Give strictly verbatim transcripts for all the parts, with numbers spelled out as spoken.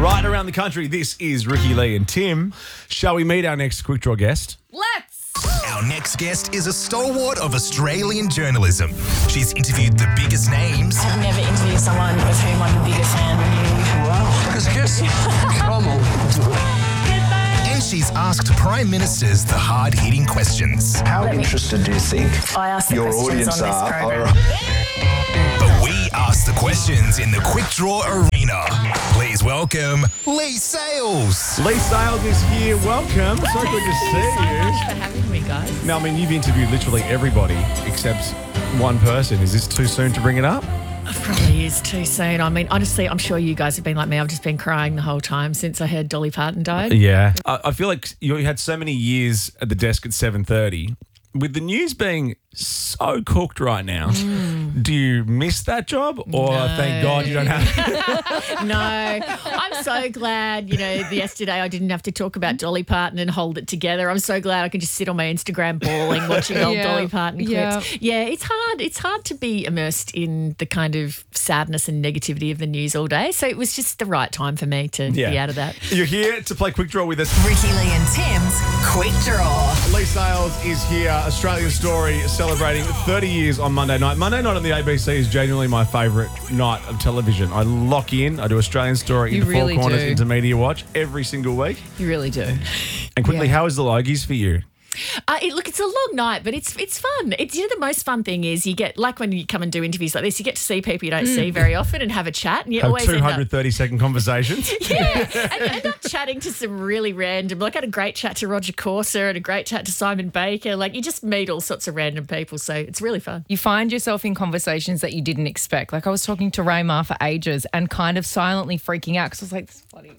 right around the country. This is Ricky, Lee and Tim. Shall we meet our next Quick Draw guest? Let's! Our next guest is a stalwart of Australian journalism. She's interviewed the biggest names. I've never interviewed someone of whom I'm a bigger fan than you. Wow. Because guess, come on. And she's asked prime ministers the hard-hitting questions. How interested do you think I ask the your questions audience on this are? program. are- But we ask the questions in the Quick Draw arena. Please welcome Lee Sales. Lee Sales is here. Welcome. So good to see you. for having me, guys. Now, I mean, you've interviewed literally everybody except one person. Is this too soon to bring it up? It probably is too soon. I mean, honestly, I'm sure you guys have been like me. I've just been crying the whole time since I heard Dolly Parton died. Yeah. I, I feel like you had so many years at the desk at seven thirty. With the news being so cooked right now, mm. do you miss that job or No. thank God you don't have No, I'm so glad, you know, yesterday I didn't have to talk about Dolly Parton and hold it together. I'm so glad I can just sit on my Instagram bawling watching old Yeah. Dolly Parton clips. Yeah. Yeah, it's hard. It's hard to be immersed in the kind of sadness and negativity of the news all day. So it was just the right time for me to Yeah. be out of that. You're here to play Quick Draw with us. Ricky, Lee and Tim's Quick Draw. Lee Sales is here, Australian Story, celebrating thirty years on Monday night. Monday night on the A B C is genuinely my favourite night of television. I lock in, I do Australian Story You into really Four Corners do. into Media Watch every single week. You really do. And quickly, Yeah. how is the Logies for you? Uh, it, look, it's a long night, but it's it's fun. It's, you know, the most fun thing is you get, like when you come and do interviews like this, you get to see people you don't see very often and have a chat. And you Have always end two up, hundred thirty second conversations. yeah, and you end up chatting to some really random, like I had a great chat to Roger Corser and a great chat to Simon Baker. Like you just meet all sorts of random people. So it's really fun. You find yourself in conversations that you didn't expect. Like I was talking to Raymar for ages and kind of silently freaking out because I was like, this is bloody...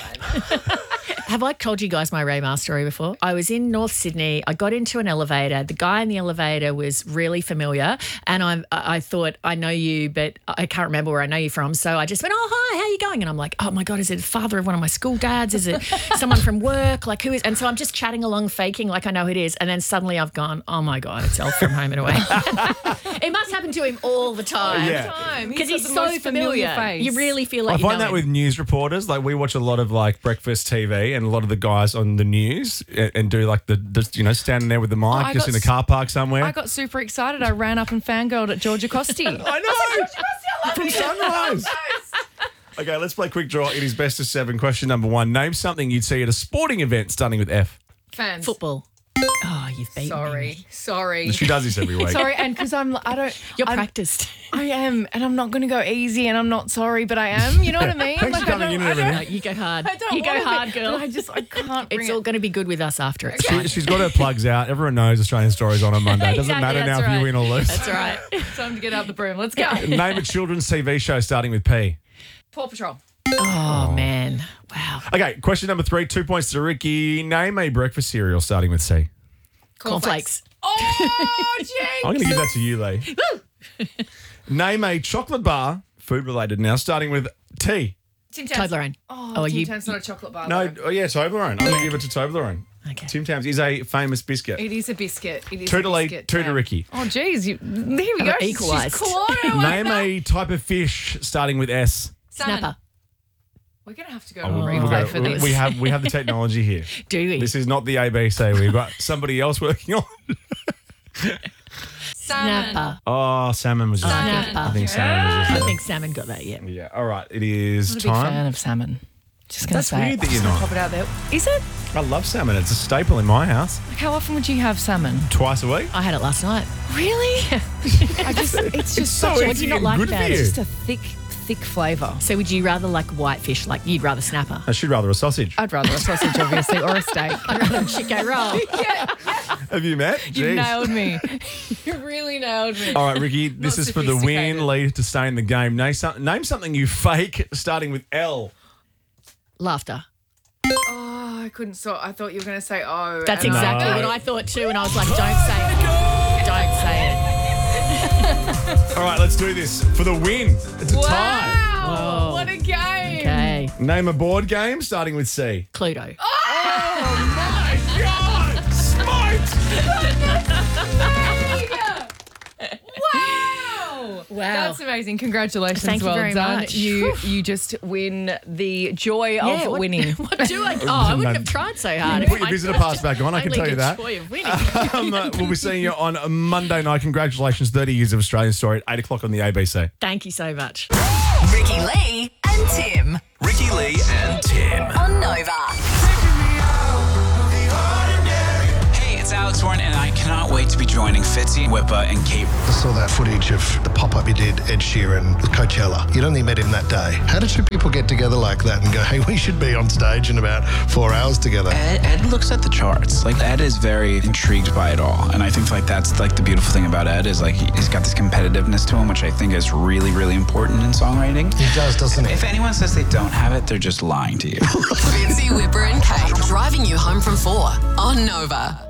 Have I told you guys my Raymar story before? I was in North Sydney. I got into an elevator. The guy in the elevator was really familiar, and I I thought, I know you, but I can't remember where I know you from. So I just went, oh, hi, how you going? And I'm like, oh, my God, is it the father of one of my school dads? Is it someone from work? Like, who is? And so I'm just chatting along, faking like I know who it is. And then suddenly I've gone, oh, my God, it's Elf from Home and Away. It must happen to him all the time. Yeah. Because got he's the so most familiar. face. You really feel I like you find know that him. with news reporters. Like we watch a lot of like breakfast T V, and a lot of the guys on the news and, and do like the, the you know standing there with the mic I just got in a s- car park somewhere. I got super excited. I ran up and fangirled at Georgia Costi. I know. From Sunrise. Okay, let's play Quick Draw. It is best of seven. Question number one. Name something you'd see at a sporting event starting with F. Fans. Football. Oh, you've beaten Sorry. me. Sorry. She does this every week. Sorry, and because I'm, I don't, You're I'm, practiced. I am, and I'm not going to go easy, and I'm not sorry, but I am. You know what I mean? Thanks for I coming don't- in I and don't- No, you go hard. I don't you go wanna be- hard, girl. but I just, I can't bring It's it. all going to be good with us after it. She, she's got her plugs out. Everyone knows Australian Stories on a Monday. It doesn't Exactly, matter now that's if you right. win or lose. That's right. Time to get out the broom. Let's go. Name a children's T V show starting with P. Paw Patrol. Oh, man. Wow. Okay, question number three. Two points to Ricky. Name a breakfast cereal starting with C. Cornflakes. Oh, Jinx. I'm going to give that to you, Lee. Name a chocolate bar, food related now, starting with T. Tim Tams. Toblerone. Oh, Oh, Tim you- Tams not a chocolate bar. No, though. oh yeah, Toblerone. I'm going to give it to Toblerone. Okay. Tim Tams is a famous biscuit. It is a biscuit. It is Two a to Lee, biscuit. two to Tam. Ricky. Oh, geez. You, there we I go. got She's equalised. clawed Name a type of fish starting with S. Snapper. We're going to have to go Oh, to a we'll- replay we'll go- for we- this. we have we have the technology here. Do we? This is not the A B C. We've got somebody else working on. Snapper. Oh, salmon was. Just, Snapper. I think salmon was. I Just, think Salmon got that, yeah. yeah. All right. It is I'm not a big time. fan of salmon. Just going to That's say weird it. that you're Just gonna not. Pop it out there. Is it? I love salmon. It's a staple in my house. Like, how often would you have salmon? Twice a week. I had it last night. Really? I just, it's just So such a, What do you easy not and like good about for it? you. just a thick, thick flavour. So would you rather like whitefish? Like you'd rather snapper? I should rather a sausage. I'd rather a sausage, obviously, or a steak. I'd rather a chicken roll. Have you met? You Jeez. nailed me. You really nailed me. All right, Ricky. This is for the sophisticated. win. Lee to stay in the game. Name, some, name something you fake starting with L. Laughter. Oh, I couldn't stop. I thought you were going to say oh. That's and I- exactly No. what I thought too, and I was like, don't say it. Don't say it. All right, let's do this for the win. It's a tie. Wow. What a game. Okay. Name a board game starting with C. Cluedo. Oh my God! Smart. Wow. Wow. That's amazing. Congratulations. Thank you well very done. much. You you just win the joy Yeah, of what, winning. What do I? Oh, I wouldn't have tried so hard. Put your visitor pass back on, I can Only tell you the that. joy of winning. Um, uh, we'll be seeing you on a Monday night. Congratulations, thirty years of Australian Story at eight o'clock on the A B C. Thank you so much. Ricky Lee and Tim Ricky Lee and Tim. on Nova. Hey, it's Alex Warren, and I cannot wait to be joining Fitzy, Whipper, and Kate. I saw that footage of the pop-up you did, Ed Sheeran, with Coachella. You'd only met him that day. How did two people get together like that and go, hey, we should be on stage in about four hours together? Ed, Ed looks at the charts. Like, Ed is very intrigued by it all. And I think, like, that's, like, the beautiful thing about Ed is, like, he's got this competitiveness to him, which I think is really, really important in songwriting. He does, doesn't he? If anyone says they don't have it, they're just lying to you. Fitzy, Whipper, and Kate driving you home from four on Nova.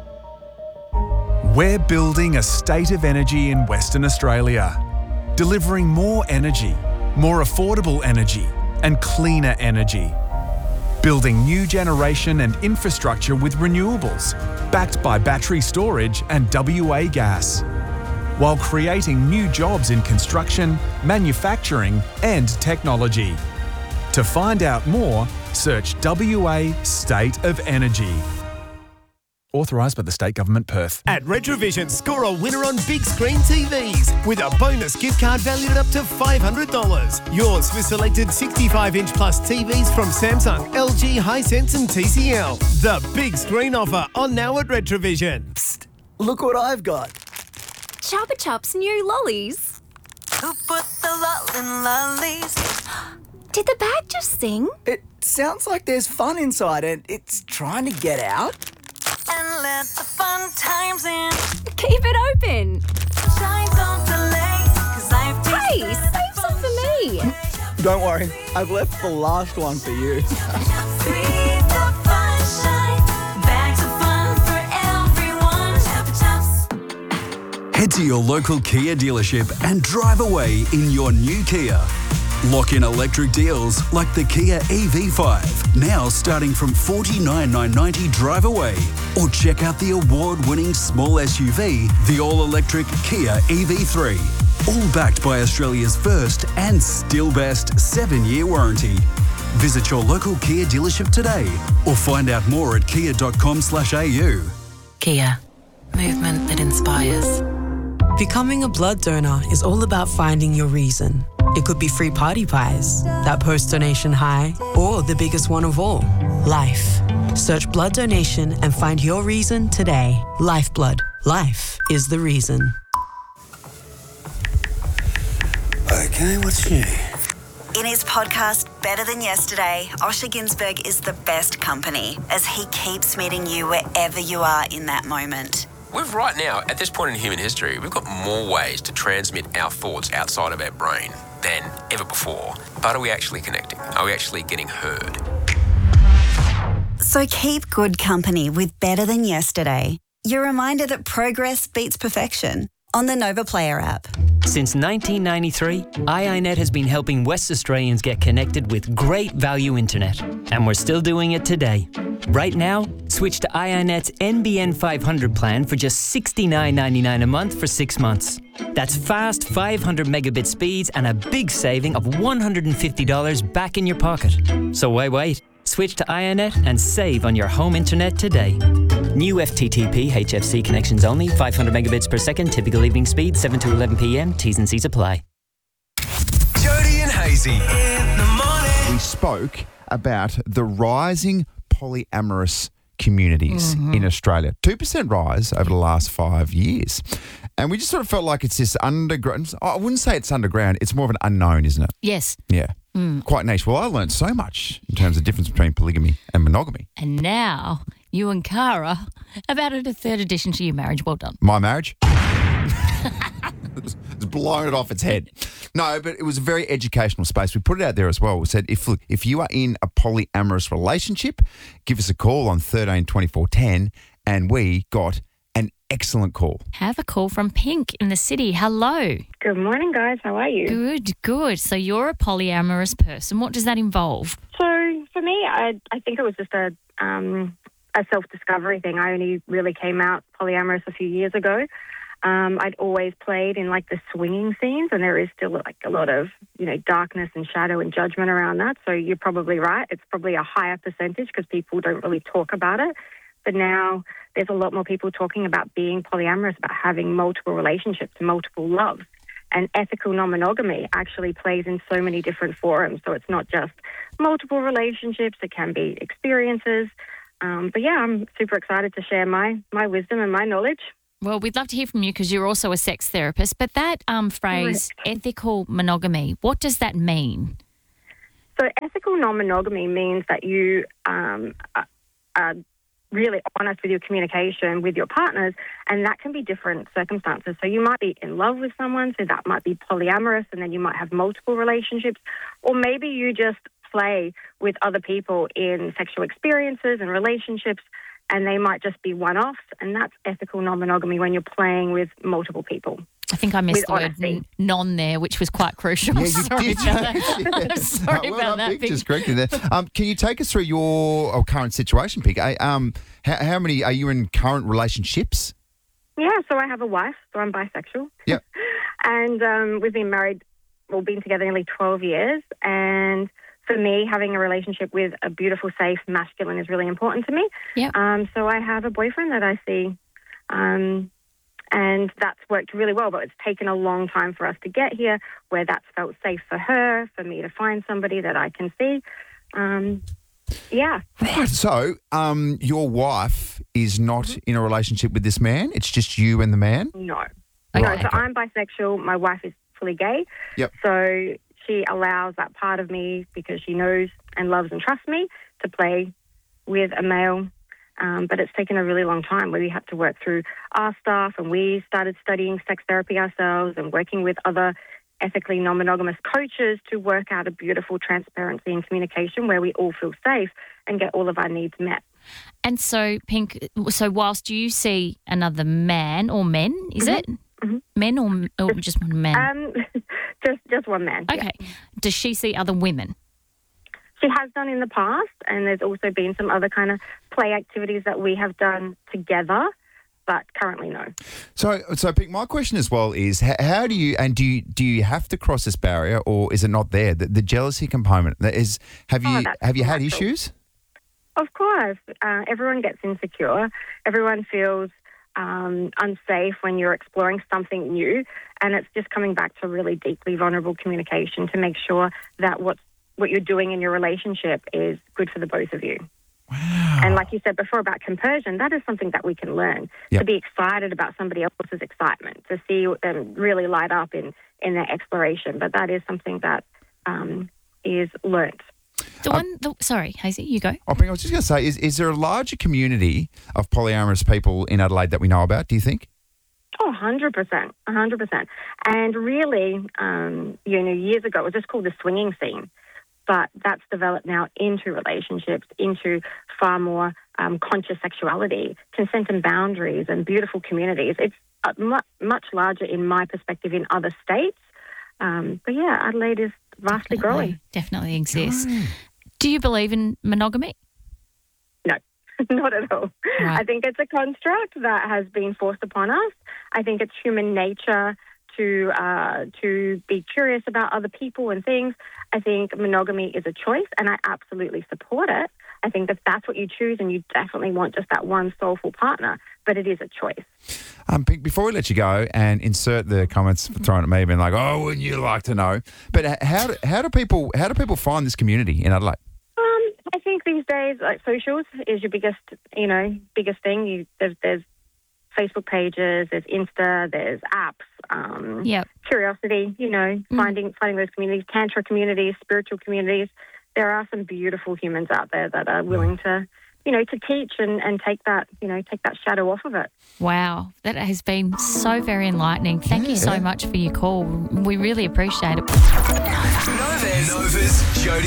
We're building a state of energy in Western Australia, delivering more energy, more affordable energy, and cleaner energy. Building new generation and infrastructure with renewables, backed by battery storage and W A gas, while creating new jobs in construction, manufacturing, and technology. To find out more, search W A State of Energy. Authorised by the State Government, Perth. At Retrovision, score a winner on big screen T Vs with a bonus gift card valued at up to five hundred dollars. Yours for selected sixty-five inch plus T Vs from Samsung, L G, Hisense and T C L. The big screen offer on now at Retrovision. Psst, look what I've got. Chupa Chups new lollies. Who put the lol in lollies? Did the bag just sing? It sounds like there's fun inside and it's trying to get out. And let the fun times in. Keep it open. Shine, don't delay, 'cause I've tasted. Hey, save some for me. Don't worry, I've left the last one for you. See the fun shine. Bags of fun for everyone. Chupa Chups. Head to your local Kia dealership and drive away in your new Kia. Lock in electric deals like the Kia E V five, now starting from forty-nine thousand nine hundred ninety drive away. Or check out the award-winning small S U V, the all-electric Kia E V three. All backed by Australia's first and still best seven-year warranty. Visit your local Kia dealership today or find out more at kia dot com slash a u. Kia. Movement that inspires. Becoming a blood donor is all about finding your reason. It could be free party pies, that post-donation high, or the biggest one of all, life. Search blood donation and find your reason today. Lifeblood. Life is the reason. Okay, what's new? In his podcast, Better Than Yesterday, Osher Günsberg is the best company as he keeps meeting you wherever you are in that moment. We've right now, at this point in human history, we've got more ways to transmit our thoughts outside of our brain than ever before. But are we actually connecting? Are we actually getting heard? So keep good company with Better Than Yesterday. Your reminder that progress beats perfection on the Nova Player app. Since nineteen ninety-three, I I Net has been helping West Australians get connected with great value internet. And we're still doing it today. Right now, switch to I I Net's N B N five hundred plan for just sixty-nine ninety-nine a month for six months. That's fast five hundred megabit speeds and a big saving of one hundred fifty dollars back in your pocket. So why wait? Switch to I I Net and save on your home internet today. New F T T P H F C connections only, five hundred megabits per second, typical evening speed, seven to eleven p.m. T's and C's apply. Jody and Hazy. In the morning. We spoke about the rising polyamorous communities Mm-hmm. in Australia. two percent rise over the last five years. And we just sort of felt like it's this underground, I wouldn't say it's underground, it's more of an unknown, isn't it? Yes. Yeah. Mm. Quite niche. Well, I learned so much in terms of the difference between polygamy and monogamy. And now you and Cara have added a third addition to your marriage. Well done. My marriage? It's blown it off its head. No, but it was a very educational space. We put it out there as well. We said, if look, if you are in a polyamorous relationship, give us a call on thirteen twenty-four ten, and we got an excellent call. Have a call from Pink in the city. Hello. Good morning, guys. How are you? Good, good. So you're a polyamorous person. What does that involve? So for me, I I think it was just a um, a self-discovery thing. I only really came out polyamorous a few years ago. Um, I'd always played in like the swinging scenes, and there is still like a lot of, you know, darkness and shadow and judgment around that. So you're probably right. It's probably a higher percentage because people don't really talk about it. But now there's a lot more people talking about being polyamorous, about having multiple relationships, multiple loves. And ethical non-monogamy actually plays in so many different forums. So it's not just multiple relationships. It can be experiences. Um, but yeah, I'm super excited to share my my wisdom and my knowledge. Well, we'd love to hear from you because you're also a sex therapist. But that um, phrase, ethical monogamy, what does that mean? So ethical non-monogamy means that you um, are, are really honest with your communication with your partners, and that can be different circumstances. So you might be in love with someone, so that might be polyamorous, and then you might have multiple relationships, or maybe you just play with other people in sexual experiences and relationships, and they might just be one-offs, and that's ethical non-monogamy when you're playing with multiple people. I think I missed With the word honesty. n- non there, which was quite crucial. Yeah, I'm you sorry did. about that. I'm sorry well about done, that. Pig, Pig. just correcting there. Um, can you take us through your oh, current situation, Pig? Uh, Um, how, how many are you in current relationships? Yeah, so I have a wife, so I'm bisexual. Yep. And um, we've been married, well, been together nearly twelve years. And for me, having a relationship with a beautiful, safe masculine is really important to me. Yep. Um, so I have a boyfriend that I see, um, and that's worked really well. But it's taken a long time for us to get here, where that's felt safe for her, for me to find somebody that I can see. Um, yeah. Right. So, um, your wife is not Mm-hmm. in a relationship with this man. It's just you and the man. No. Okay. No, so I'm bisexual. My wife is fully gay. Yep. So she allows that part of me, because she knows and loves and trusts me, to play with a male. Um, but it's taken a really long time where we had to work through our stuff, and we started studying sex therapy ourselves and working with other ethically non-monogamous coaches to work out a beautiful transparency and communication where we all feel safe and get all of our needs met. And so, Pink, so whilst you see another man or men, is Mhm. it? Men or, or just one man? Um, just just one man. Okay. Does she see other women? She has done in the past, and there's also been some other kind of play activities that we have done together, but currently no. So, so Pig, my question as well is, how, how do you and do you do you have to cross this barrier, or is it not there? The, the jealousy component that is. Have you Oh, that's have you had natural. issues? Of course. Uh, everyone gets insecure. Everyone feels um, unsafe when you're exploring something new, and it's just coming back to really deeply vulnerable communication to make sure that what's what you're doing in your relationship is good for the both of you. Wow. And like you said before about compersion, that is something that we can learn. Yep. To be excited about somebody else's excitement, to see them really light up in, in their exploration. But that is something that um, is learnt. The one, the, sorry, Hazy, you go. I think I was just going to say, is is there a larger community of polyamorous people in Adelaide that we know about? Do you think? Oh, one hundred percent, one hundred percent. And really, um, you know, years ago, it was just called the swinging scene. But that's developed now into relationships, into far more um, conscious sexuality, consent and boundaries, and beautiful communities. It's uh, mu- much larger, in my perspective, in other states. Um, but yeah, Adelaide is vastly growing. Definitely exists. Do you believe in monogamy? No, not at all. Right. I think it's a construct that has been forced upon us. I think it's human nature to uh, to be curious about other people and things. I think monogamy is a choice, and I absolutely support it. I think that that's what you choose, and you definitely want just that one soulful partner, but it is a choice. Um, Pink, before we let you go and insert the comments thrown at me, being like, "Oh, wouldn't you like to know?" But h- how do, how do people how do people find this community in Adelaide? Um, I think these days, like socials is your biggest, you know, biggest thing. You, there's, there's Facebook pages, there's Insta, there's apps. Um, Yep. Curiosity, you know, finding finding those communities, tantra communities, spiritual communities. There are some beautiful humans out there that are willing to, you know, to teach and, and take that, you know, take that shadow off of it. Wow, that has been so very enlightening. Thank you so much for your call. We really appreciate it. Nova's Jody